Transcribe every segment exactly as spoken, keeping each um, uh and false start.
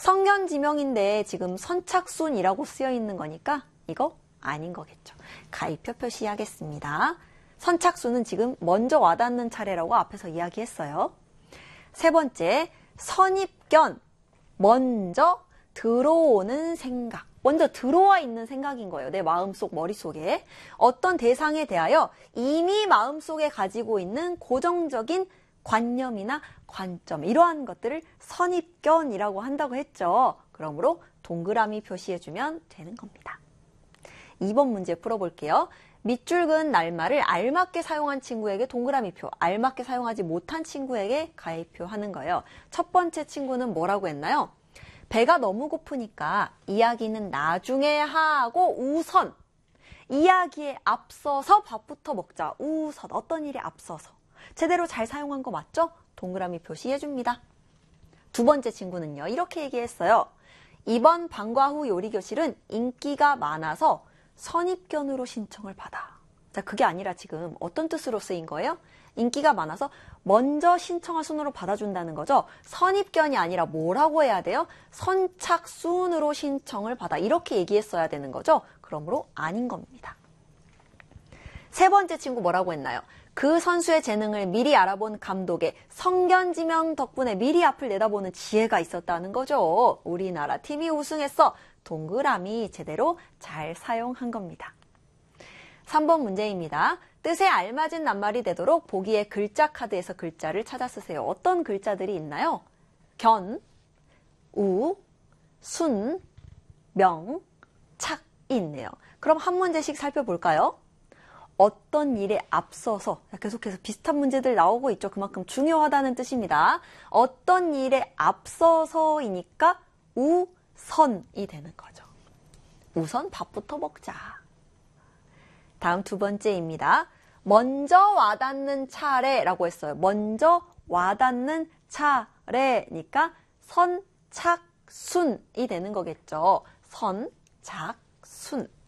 성견지명인데 지금 선착순이라고 쓰여 있는 거니까 이거 아닌 거겠죠. 가입표 표시하겠습니다. 선착순은 지금 먼저 와닿는 차례라고 앞에서 이야기했어요. 세 번째, 선입견. 먼저 들어오는 생각. 먼저 들어와 있는 생각인 거예요. 내 마음속, 머릿속에. 어떤 대상에 대하여 이미 마음속에 가지고 있는 고정적인 관념이나 관점, 이러한 것들을 선입견이라고 한다고 했죠. 그러므로 동그라미 표시해주면 되는 겁니다. 이 번 문제 풀어볼게요. 밑줄 그은 낱말을 알맞게 사용한 친구에게 동그라미표, 알맞게 사용하지 못한 친구에게 가위표 하는 거예요. 첫 번째 친구는 뭐라고 했나요? 배가 너무 고프니까 이야기는 나중에 하고 우선, 이야기에 앞서서 밥부터 먹자. 우선, 어떤 일에 앞서서. 제대로 잘 사용한 거 맞죠? 동그라미 표시해줍니다. 두 번째 친구는요, 이렇게 얘기했어요. 이번 방과 후 요리교실은 인기가 많아서 선입견으로 신청을 받아. 자, 그게 아니라 지금 어떤 뜻으로 쓰인 거예요? 인기가 많아서 먼저 신청한 순으로 받아준다는 거죠. 선입견이 아니라 뭐라고 해야 돼요? 선착순으로 신청을 받아. 이렇게 얘기했어야 되는 거죠. 그러므로 아닌 겁니다. 세 번째 친구 뭐라고 했나요? 그 선수의 재능을 미리 알아본 감독의 성견지명 덕분에 미리 앞을 내다보는 지혜가 있었다는 거죠. 우리나라 팀이 우승했어. 동그라미 제대로 잘 사용한 겁니다. 삼 번 문제입니다. 뜻에 알맞은 낱말이 되도록 보기의 글자 카드에서 글자를 찾아 쓰세요. 어떤 글자들이 있나요? 견, 우, 순, 명, 착이 있네요. 그럼 한 문제씩 살펴볼까요? 어떤 일에 앞서서, 계속해서 비슷한 문제들 나오고 있죠. 그만큼 중요하다는 뜻입니다. 어떤 일에 앞서서이니까 우선이 되는 거죠. 우선 밥부터 먹자. 다음 두 번째입니다. 먼저 와닿는 차례라고 했어요. 먼저 와닿는 차례니까 선착순이 되는 거겠죠. 선착순.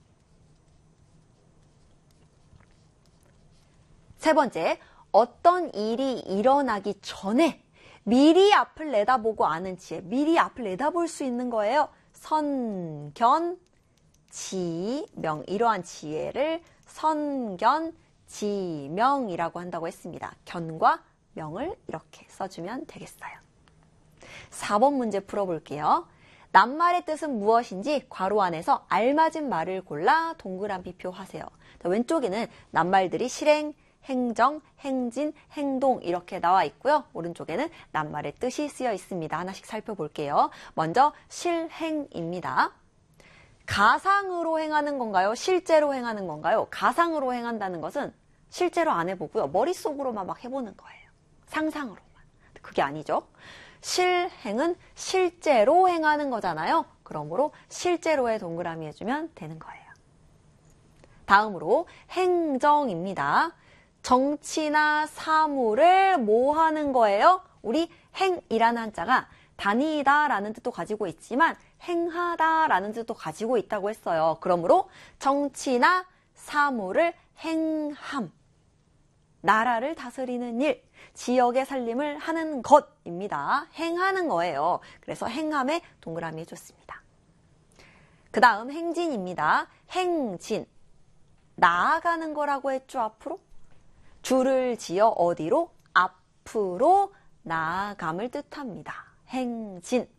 세 번째, 어떤 일이 일어나기 전에 미리 앞을 내다보고 아는 지혜, 미리 앞을 내다볼 수 있는 거예요. 선견, 지명, 이러한 지혜를 선견, 지명이라고 한다고 했습니다. 견과 명을 이렇게 써주면 되겠어요. 사 번 문제 풀어볼게요. 낱말의 뜻은 무엇인지 괄호 안에서 알맞은 말을 골라 동그라미표 하세요. 왼쪽에는 낱말들이 실행, 행정, 행진, 행동 이렇게 나와 있고요. 오른쪽에는 낱말의 뜻이 쓰여 있습니다. 하나씩 살펴볼게요. 먼저 실행입니다. 가상으로 행하는 건가요? 실제로 행하는 건가요? 가상으로 행한다는 것은 실제로 안 해보고요. 머릿속으로만 막 해보는 거예요. 상상으로만. 그게 아니죠. 실행은 실제로 행하는 거잖아요. 그러므로 실제로의 동그라미 해주면 되는 거예요. 다음으로 행정입니다. 정치나 사물을 뭐 하는 거예요? 우리 행이라는 한자가 다니다라는 뜻도 가지고 있지만 행하다라는 뜻도 가지고 있다고 했어요. 그러므로 정치나 사물을 행함. 나라를 다스리는 일, 지역의 살림을 하는 것입니다. 행하는 거예요. 그래서 행함에 동그라미 해줬습니다. 그 다음 행진입니다. 행진. 나아가는 거라고 했죠, 앞으로? 줄을 지어 어디로? 앞으로 나아감을 뜻합니다. 행진.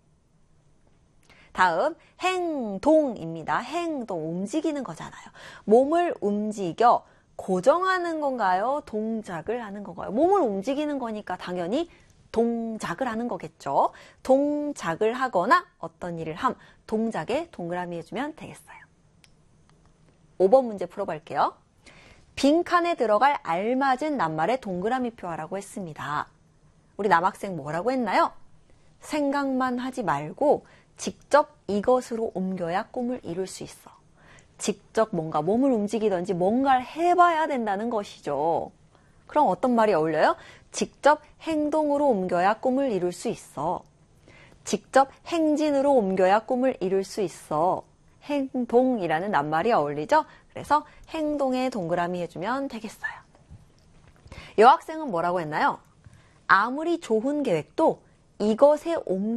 다음 행동입니다. 행동, 움직이는 거잖아요. 몸을 움직여 고정하는 건가요? 동작을 하는 건가요? 몸을 움직이는 거니까 당연히 동작을 하는 거겠죠. 동작을 하거나 어떤 일을 함, 동작에 동그라미 해주면 되겠어요. 오 번 문제 풀어볼게요. 빈칸에 들어갈 알맞은 낱말에 동그라미 표하라고 했습니다. 우리 남학생 뭐라고 했나요? 생각만 하지 말고 직접 이것으로 옮겨야 꿈을 이룰 수 있어. 직접 뭔가 몸을 움직이든지 뭔가를 해봐야 된다는 것이죠. 그럼 어떤 말이 어울려요? 직접 행동으로 옮겨야 꿈을 이룰 수 있어. 직접 행진으로 옮겨야 꿈을 이룰 수 있어. 행동이라는 낱말이 어울리죠? 그래서 행동에 동그라미 해주면 되겠어요. 여학생은 뭐라고 했나요? 아무리 좋은 계획도 이것에 옮겨